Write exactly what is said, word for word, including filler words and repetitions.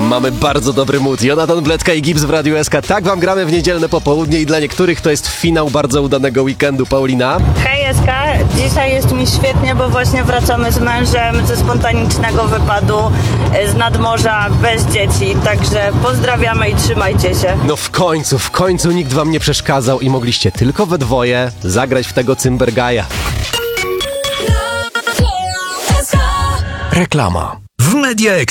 Mamy bardzo dobry mood. Jonatan Bledka i Gibbs w Radiu S K. Tak wam gramy w niedzielne popołudnie i dla niektórych to jest finał bardzo udanego weekendu. Paulina? Hej S K, dzisiaj jest mi świetnie, bo właśnie wracamy z mężem ze spontanicznego wypadu z nadmorza bez dzieci, także pozdrawiamy i trzymajcie się. No w końcu, w końcu nikt wam nie przeszkadzał i mogliście tylko we dwoje zagrać w tego cymbergaja. Reklama. W Media Expert